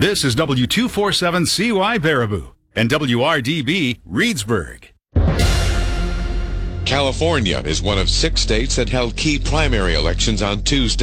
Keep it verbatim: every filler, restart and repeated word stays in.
This is W two forty-seven C Y Baraboo and W R D B Reedsburg. California is one of six states that held key primary elections on Tuesday.